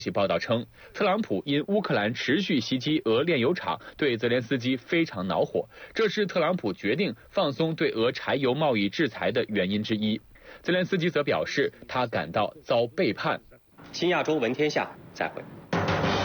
其报道称，特朗普因乌克兰持续袭击俄炼油厂，对泽连斯基非常恼火，这是特朗普决定放松对俄柴油贸易制裁的原因之一。泽连斯基则表示，他感到遭背叛。 新亚洲闻天下，再会。